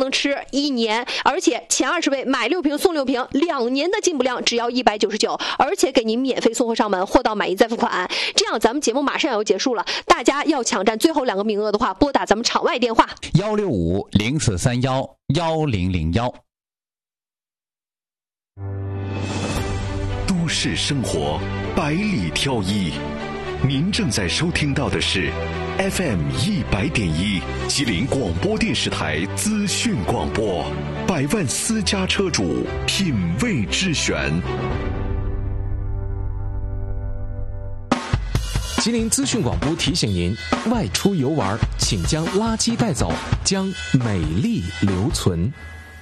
能吃1年，而且前20位买6瓶送6瓶，2年的进补量只要199，而且给您免费送货上门，货到满意再付款。这样咱们节目马上要结束了，大家要抢占最后2个名额的话，拨打咱们场外电话 165-0431-1001。 都市生活百里挑一，您正在收听到的是 FM100.1 吉林广播电视台资讯广播，百万私家车主品味之选。 吉林资讯广播提醒您，外出游玩请将垃圾带走，将美丽留存。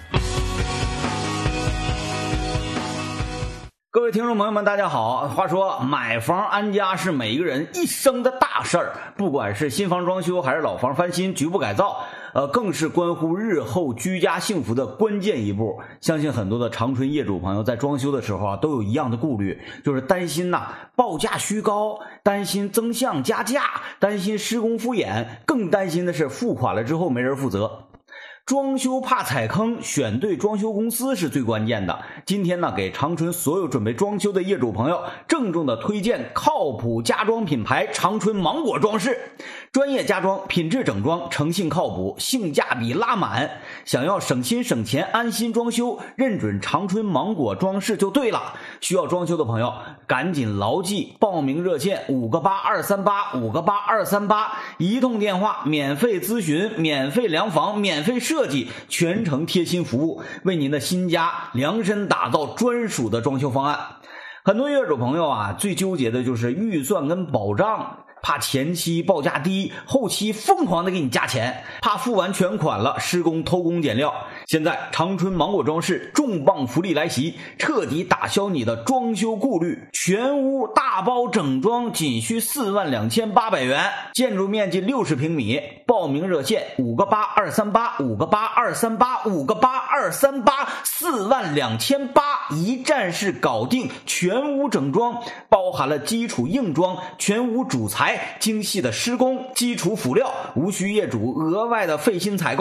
各位听众朋友们大家好，话说买房安家是每一个人一生的大事儿，不管是新房装修还是老房翻新局部改造，更是关乎日后居家幸福的关键一步。相信很多的长春业主朋友在装修的时候都有一样的顾虑，就是担心报价虚高，担心增项加价，担心施工敷衍，更担心的是付款了之后没人负责。装修怕踩坑，选对装修公司是最关键的。今天给长春所有准备装修的业主朋友郑重的推荐靠谱家装品牌长春芒果装饰，专业家装，品质整装，诚信靠谱，性价比拉满。想要省心省钱安心装修，认准长春芒果装饰就对了。需要装修的朋友赶紧牢记报名热线58238，58238，一通电话免费咨询，免费量房，免费设计，全程贴心服务，为您的新家量身打造专属的装修方案。很多业主朋友最纠结的就是预算跟保障，怕前期报价低，后期疯狂的给你加钱，怕付完全款了施工偷工减料。现在长春芒果装饰重磅福利来袭，彻底打消你的装修顾虑，全屋大包整装仅需42800元，建筑面积60平米。报名热线58238，58238，58238，42800，一站式搞定，全屋整装，包含了基础硬装、全屋主材、精细的施工、基础辅料，无需业主额外的费心采购。